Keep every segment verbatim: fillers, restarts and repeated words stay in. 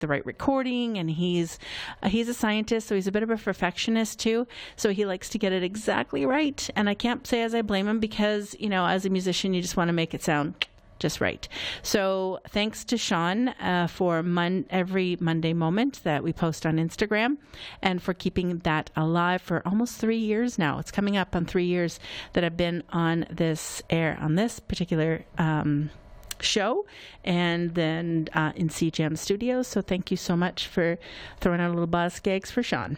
the right recording, and he's uh, he's a scientist, so he's a bit of a perfectionist too. So he likes to get it exactly right. And I can't say as I blame him, because, you know, as a musician, you just want to make it sound just right. So thanks to Sean uh, for mon- every Monday moment that we post on Instagram, and for keeping that alive for almost three years now. It's coming up on three years that I've been on this air, on this particular um, show, and then uh, in C G M Studios. So thank you so much for throwing out a little buzz gags for Sean.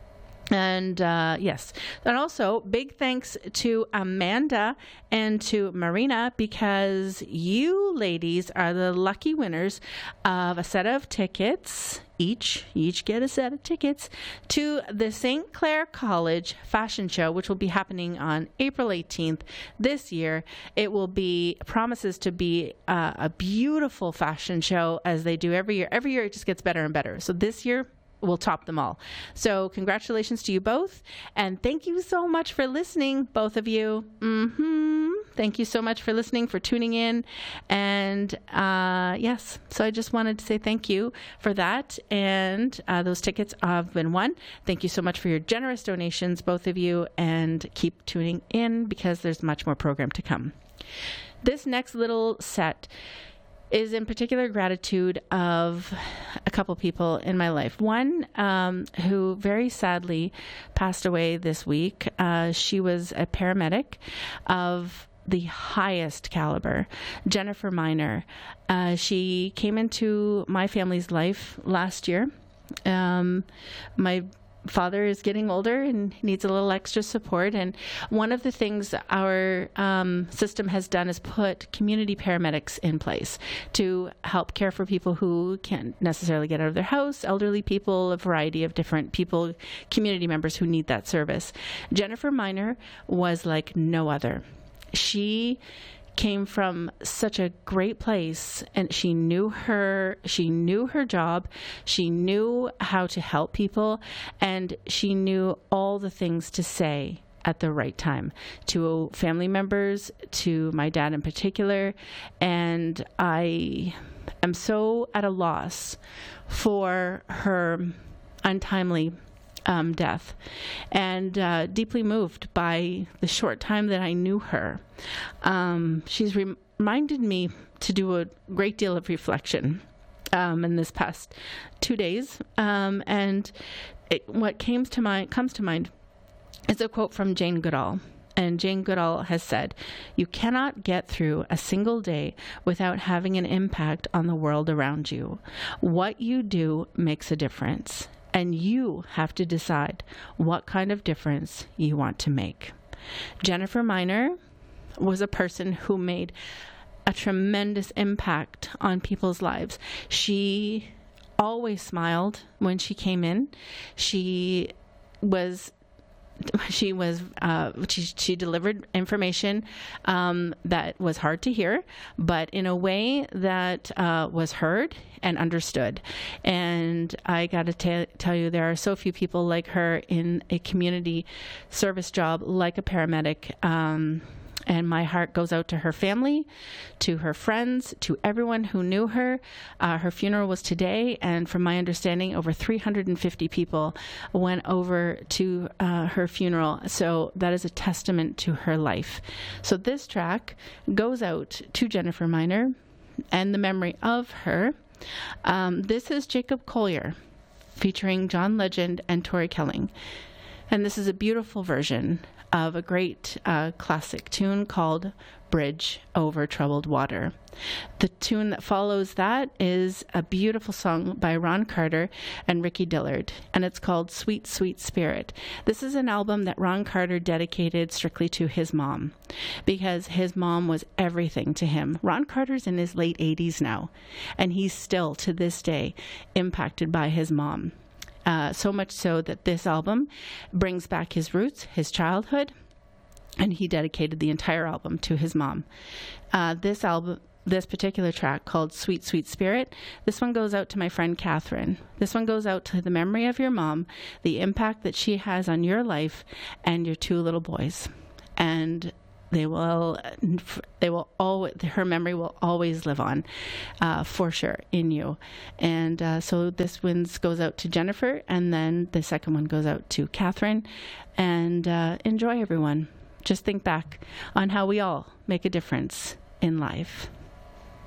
And uh, yes, and also big thanks to Amanda and to Marina, because you ladies are the lucky winners of a set of tickets. Each, you each get a set of tickets to the Saint Clair College Fashion Show, which will be happening on April eighteenth this year. It will be, promises to be uh, a beautiful fashion show, as they do every year. Every year it just gets better and better. So this year, we'll top them all. So congratulations to you both, and thank you so much for listening, both of you. Mm-hmm. Thank you so much for listening, for tuning in, and uh, yes, so I just wanted to say thank you for that, and uh, those tickets have been won. Thank you so much for your generous donations, both of you, and keep tuning in, because there's much more program to come. This next little set is in particular gratitude of a couple people in my life. One um, who very sadly passed away this week. Uh, she was a paramedic of the highest caliber, Jennifer Miner. Uh, she came into my family's life last year. Um, my father is getting older and needs a little extra support, and one of the things our um, system has done is put community paramedics in place to help care for people who can't necessarily get out of their house, elderly people, a variety of different people, community members who need that service. Jennifer Miner was like no other. She came from such a great place, and she knew her she knew her job, she knew how to help people, and she knew all the things to say at the right time to family members, to my dad in particular. And I am so at a loss for her untimely Um, death, and uh, deeply moved by the short time that I knew her. Um, she's rem- reminded me to do a great deal of reflection um, in this past two days, um, and it, what came to mind comes to mind is a quote from Jane Goodall. And Jane Goodall has said, "You cannot get through a single day without having an impact on the world around you. What you do makes a difference, and you have to decide what kind of difference you want to make." Jennifer Miner was a person who made a tremendous impact on people's lives. She always smiled when she came in. She was She was uh, she, she delivered information um, that was hard to hear, but in a way that uh, was heard and understood. And I got to t- tell you, there are so few people like her in a community service job like a paramedic. Um, And my heart goes out to her family, to her friends, to everyone who knew her. Uh, her funeral was today, and from my understanding, over three hundred fifty people went over to uh, her funeral. So that is a testament to her life. So this track goes out to Jennifer Miner and the memory of her. Um, this is Jacob Collier featuring John Legend and Tori Kelling. And this is a beautiful version of a great uh, classic tune called Bridge Over Troubled Water. The tune that follows that is a beautiful song by Ron Carter and Ricky Dillard, and it's called Sweet, Sweet Spirit. This is an album that Ron Carter dedicated strictly to his mom, because his mom was everything to him. Ron Carter's in his late eighties now, and he's still, to this day, impacted by his mom. Uh, so much so that this album brings back his roots, his childhood, and he dedicated the entire album to his mom. Uh, this album, this particular track called Sweet, Sweet Spirit, this one goes out to my friend Catherine. This one goes out to the memory of your mom, the impact that she has on your life and your two little boys. And they will, they will always, her memory will always live on, uh, for sure, in you. And uh, so this one goes out to Jennifer, and then the second one goes out to Catherine. And uh, enjoy, everyone. Just think back on how we all make a difference in life.